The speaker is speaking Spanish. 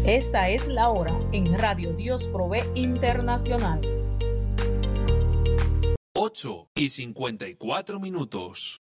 Esta es la hora en Radio Dios Provee Internacional. 8:54.